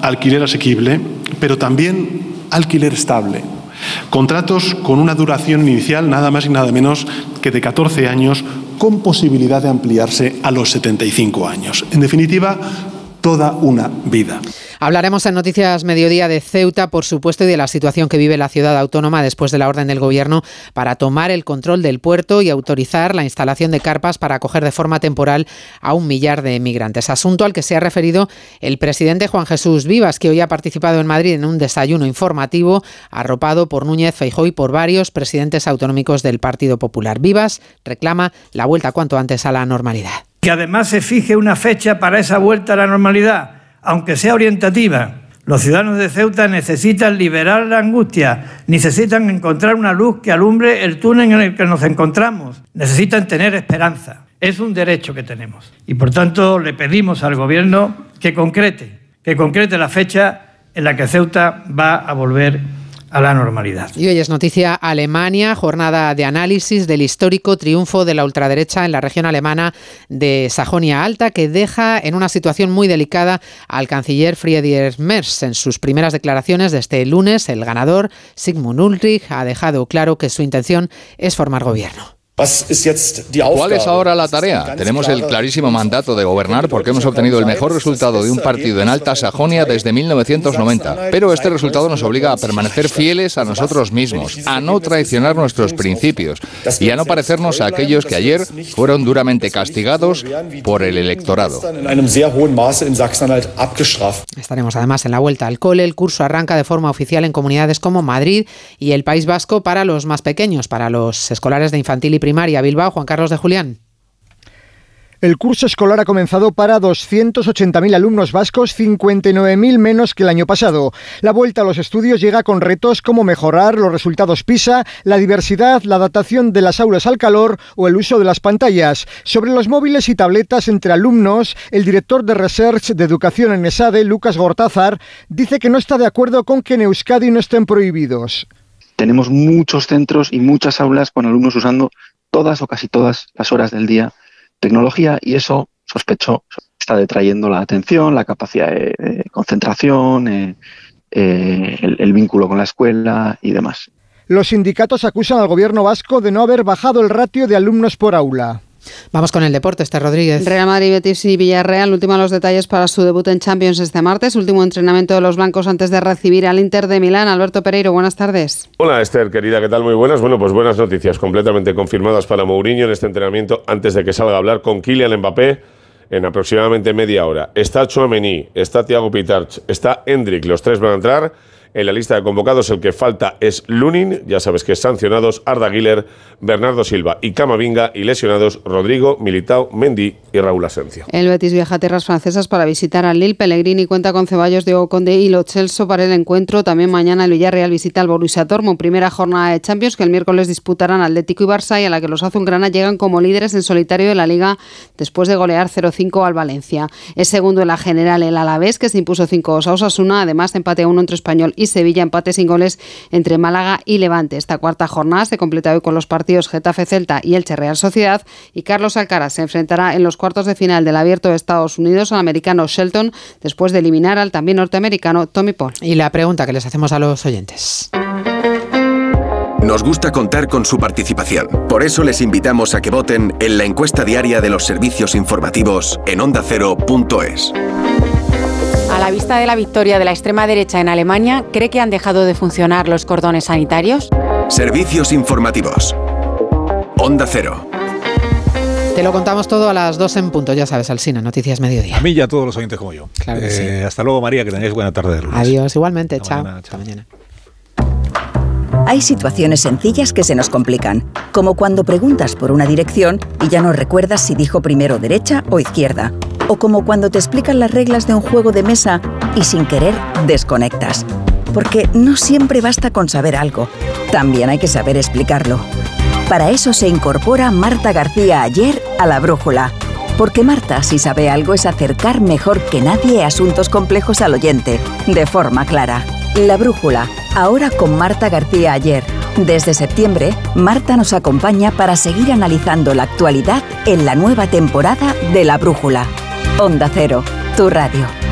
alquiler asequible, pero también alquiler estable. Contratos con una duración inicial nada más y nada menos que de 14 años, con posibilidad de ampliarse a los 75 años. En definitiva, toda una vida. Hablaremos en Noticias Mediodía de Ceuta, por supuesto, y de la situación que vive la ciudad autónoma después de la orden del Gobierno para tomar el control del puerto y autorizar la instalación de carpas para acoger de forma temporal a 1 millar de migrantes. Asunto al que se ha referido el presidente Juan Jesús Vivas, que hoy ha participado en Madrid en un desayuno informativo arropado por Núñez Feijóo y por varios presidentes autonómicos del Partido Popular. Vivas reclama la vuelta cuanto antes a la normalidad. Que además se fije una fecha para esa vuelta a la normalidad, aunque sea orientativa. Los ciudadanos de Ceuta necesitan liberar la angustia, necesitan encontrar una luz que alumbre el túnel en el que nos encontramos, necesitan tener esperanza. Es un derecho que tenemos. Y por tanto le pedimos al Gobierno que concrete la fecha en la que Ceuta va a volver a la normalidad. Y hoy es noticia Alemania, jornada de análisis del histórico triunfo de la ultraderecha en la región alemana de Sajonia Alta, que deja en una situación muy delicada al canciller Friedrich Merz. En sus primeras declaraciones de este lunes, el ganador, Sigmund Ulrich, ha dejado claro que su intención es formar gobierno. ¿Cuál es ahora la tarea? Tenemos el clarísimo mandato de gobernar porque hemos obtenido el mejor resultado de un partido en Alta Sajonia desde 1990. Pero este resultado nos obliga a permanecer fieles a nosotros mismos, a no traicionar nuestros principios y a no parecernos a aquellos que ayer fueron duramente castigados por el electorado. Estaremos además en la vuelta al cole. El curso arranca de forma oficial en comunidades como Madrid y el País Vasco para los más pequeños, para los escolares de infantil y primaria. Bilbao, Juan Carlos de Julián. El curso escolar ha comenzado para 280.000 alumnos vascos, 59.000 menos que el año pasado. La vuelta a los estudios llega con retos como mejorar los resultados PISA, la diversidad, la adaptación de las aulas al calor o el uso de las pantallas. Sobre los móviles y tabletas entre alumnos, el director de Research de Educación en ESADE, Lucas Gortázar, dice que no está de acuerdo con que en Euskadi no estén prohibidos. Tenemos muchos centros y muchas aulas con alumnos usando todas o casi todas las horas del día tecnología, y eso, sospecho, está detrayendo la atención, la capacidad de concentración, el vínculo con la escuela y demás. Los sindicatos acusan al gobierno vasco de no haber bajado el ratio de alumnos por aula. Vamos con el deporte, Esther Rodríguez. Real Madrid, Betis y Villarreal, último los detalles para su debut en Champions este martes, último entrenamiento de los blancos antes de recibir al Inter de Milán. Alberto Pereiro, buenas tardes. Hola Esther, querida, ¿qué tal? Muy buenas. Bueno, pues buenas noticias completamente confirmadas para Mourinho en este entrenamiento antes de que salga a hablar con Kylian Mbappé en aproximadamente media hora. Está Tchouaméni, está Thiago Pitarch, está Endrick, los tres van a entrar. En la lista de convocados el que falta es Lunin, ya sabes que sancionados Arda Güler, Bernardo Silva y Camavinga, y lesionados Rodrigo, Militao, Mendy y Raúl Asencio. El Betis viaja a tierras francesas para visitar al Lille. Pellegrini cuenta con Ceballos, Diego Conde y Lo Celso para el encuentro. También mañana el Villarreal visita al Borussia Dortmund, primera jornada de Champions que el miércoles disputarán Atlético y Barça, y a la que los azulgrana llegan como líderes en solitario de la Liga después de golear 0-5 al Valencia. Es segundo en la general el Alavés, que se impuso 5-2 a Osasuna, además empate a 1 entre Español y Sevilla, empate sin goles entre Málaga y Levante. Esta cuarta jornada se completa hoy con los partidos Getafe-Celta y Elche Real Sociedad, y Carlos Alcaraz se enfrentará en los cuartos de final del Abierto de Estados Unidos al americano Shelton, después de eliminar al también norteamericano Tommy Paul. Y la pregunta que les hacemos a los oyentes. Nos gusta contar con su participación. Por eso les invitamos a que voten en la encuesta diaria de los servicios informativos en ondacero.es. A la vista de la victoria de la extrema derecha en Alemania, ¿cree que han dejado de funcionar los cordones sanitarios? Servicios informativos. Onda Cero. Te lo contamos todo a las 2 en punto, ya sabes, Alsina, Noticias Mediodía. A mí y a todos los oyentes como yo. Claro que sí. Hasta luego, María, que tengáis buena tarde de lunes. Adiós, igualmente, Hasta chao. Hasta mañana. Hay situaciones sencillas que se nos complican, como cuando preguntas por una dirección y ya no recuerdas si dijo primero derecha o izquierda, o como cuando te explican las reglas de un juego de mesa y sin querer desconectas. Porque no siempre basta con saber algo, también hay que saber explicarlo. Para eso se incorpora Marta García Ayer a La Brújula. Porque Marta, si sabe algo, es acercar mejor que nadie asuntos complejos al oyente, de forma clara. La Brújula, ahora con Marta García Ayer. Desde septiembre, Marta nos acompaña para seguir analizando la actualidad en la nueva temporada de La Brújula. Onda Cero, tu radio.